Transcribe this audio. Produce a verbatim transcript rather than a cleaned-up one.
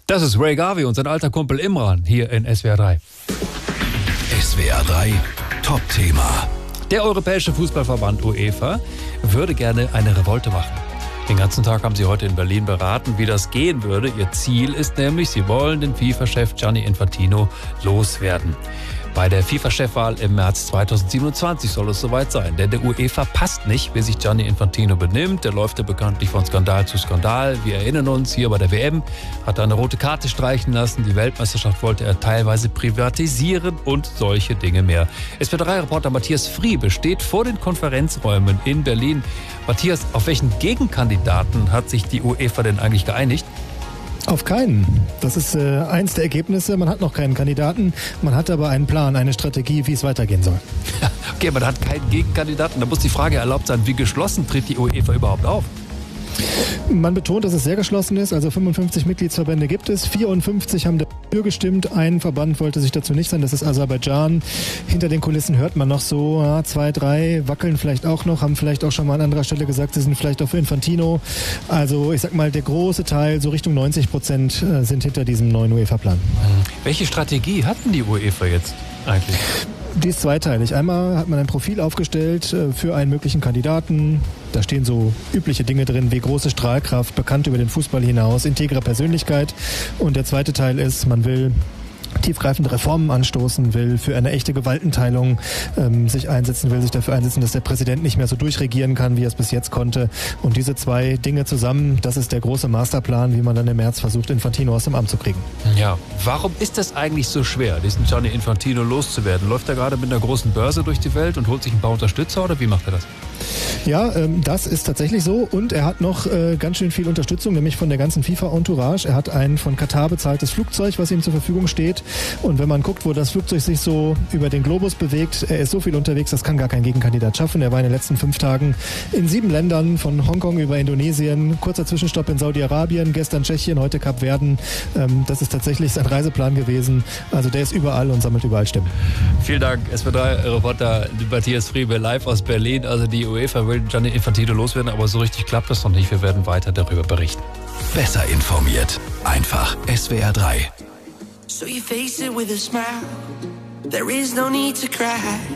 Das ist Ray Garvey und sein alter Kumpel Imran hier in S W R drei. S W R drei Top-Thema. Der Europäische Fußballverband UEFA würde gerne eine Revolte machen. Den ganzen Tag haben sie heute in Berlin beraten, wie das gehen würde. Ihr Ziel ist nämlich, sie wollen den FIFA-Chef Gianni Infantino loswerden. Bei der FIFA-Chefwahl im März zweitausendsiebenundzwanzig soll es soweit sein. Denn der UEFA passt nicht, wie sich Gianni Infantino benimmt. Der läuft ja bekanntlich von Skandal zu Skandal. Wir erinnern uns, hier bei der W M hat er eine rote Karte streichen lassen. Die Weltmeisterschaft wollte er teilweise privatisieren und solche Dinge mehr. S W R drei Reporter Matthias Friebe steht vor den Konferenzräumen in Berlin. Matthias, auf welchen Gegenkandidaten hat sich die UEFA denn eigentlich geeinigt? Auf keinen. Das ist äh, eins der Ergebnisse. Man hat noch keinen Kandidaten, man hat aber einen Plan, eine Strategie, wie es weitergehen soll. Okay, man hat keinen Gegenkandidaten. Da muss die Frage erlaubt sein, wie geschlossen tritt die UEFA überhaupt auf? Man betont, dass es sehr geschlossen ist. Also fünfundfünfzig Mitgliedsverbände gibt es. vierundfünfzig haben dafür gestimmt. Ein Verband wollte sich dazu nicht sein. Das ist Aserbaidschan. Hinter den Kulissen hört man noch so ja, zwei, drei wackeln vielleicht auch noch, haben vielleicht auch schon mal an anderer Stelle gesagt, sie sind vielleicht auch für Infantino. Also ich sag mal, der große Teil, so Richtung neunzig Prozent sind hinter diesem neuen UEFA-Plan. Welche Strategie hat denn die UEFA jetzt eigentlich? Die ist zweiteilig. Einmal hat man ein Profil aufgestellt für einen möglichen Kandidaten. Da stehen so übliche Dinge drin wie große Strahlkraft, bekannt über den Fußball hinaus, integre Persönlichkeit. Und der zweite Teil ist, man will tiefgreifende Reformen anstoßen, will für eine echte Gewaltenteilung ähm, sich einsetzen, will sich dafür einsetzen, dass der Präsident nicht mehr so durchregieren kann, wie er es bis jetzt konnte. Und diese zwei Dinge zusammen, das ist der große Masterplan, wie man dann im März versucht, Infantino aus dem Amt zu kriegen. Ja, warum ist das eigentlich so schwer, diesen Gianni Infantino loszuwerden? Läuft er gerade mit einer großen Börse durch die Welt und holt sich ein paar Unterstützer oder wie macht er das? Ja, ähm, das ist tatsächlich so und er hat noch äh, ganz schön viel Unterstützung, nämlich von der ganzen FIFA-Entourage. Er hat ein von Katar bezahltes Flugzeug, was ihm zur Verfügung steht. Und wenn man guckt, wo das Flugzeug sich so über den Globus bewegt, er ist so viel unterwegs, das kann gar kein Gegenkandidat schaffen. Er war in den letzten fünf Tagen in sieben Ländern, von Hongkong über Indonesien, kurzer Zwischenstopp in Saudi-Arabien, gestern Tschechien, heute Kapverden. Ähm, das ist tatsächlich sein Reiseplan gewesen. Also der ist überall und sammelt überall Stimmen. Vielen Dank, S W R drei Reporter Matthias Friebe, live aus Berlin. Also die UEFA will Gianni Infantino loswerden, aber so richtig klappt das noch nicht. Wir werden weiter darüber berichten. Besser informiert. Einfach S W R drei. So you face it with a smile. There is no need to cry.